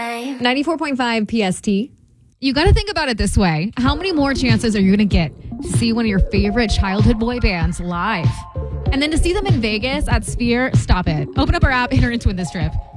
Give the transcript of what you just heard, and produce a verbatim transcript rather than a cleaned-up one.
time. ninety-four point five P S T. You got to think about it this way. How many more chances are you going to get to see one of your favorite childhood boy bands live? And then to see them in Vegas at Sphere, stop it. Open up our app, enter into win this trip.